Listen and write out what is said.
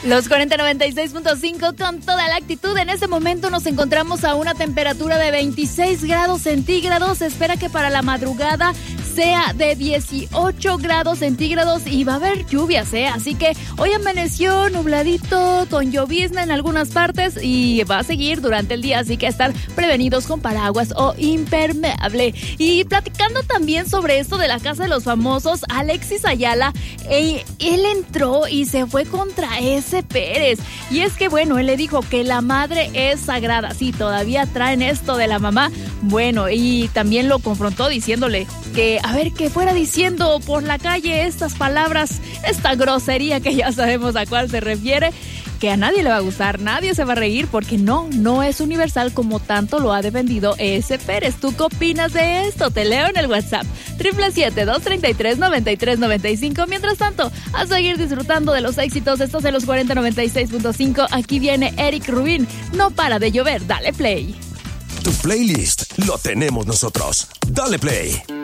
Los 4096.5 con toda la actitud. En este momento nos encontramos a una temperatura de 26 grados centígrados. Se espera que para la madrugada sea de 18 grados centígrados y va a haber lluvias, Así que hoy amaneció nubladito, con llovizna en algunas partes y va a seguir durante el día, así que estar prevenidos con paraguas o impermeable. Y platicando también sobre esto de la Casa de los Famosos, Alexis Ayala, él entró y se fue contra ese Pérez. Y es que, bueno, él le dijo que la madre es sagrada. Sí, todavía traen esto de la mamá. Bueno, y también lo confrontó diciéndole que, a ver, que fuera diciendo por la calle estas palabras, esta grosería que ya sabemos a cuál se refiere, que a nadie le va a gustar, nadie se va a reír porque no es universal como tanto lo ha defendido ese Pérez. ¿Tú qué opinas de esto? Te leo en el WhatsApp 777-233-9395. Mientras tanto, a seguir disfrutando de los éxitos. Estos de los 4096.5. Aquí viene Eric Rubin. No para de llover, dale play. Tu playlist lo tenemos nosotros. Dale play.